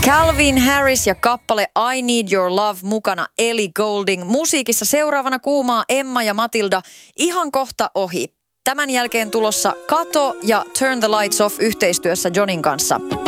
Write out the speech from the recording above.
Calvin Harris ja kappale I Need Your Love mukana Ellie Goulding. Musiikissa seuraavana kuumaa Emma ja Matilda ihan kohta ohi. Tämän jälkeen tulossa Kato ja Turn the Lights Off yhteistyössä Johnin kanssa.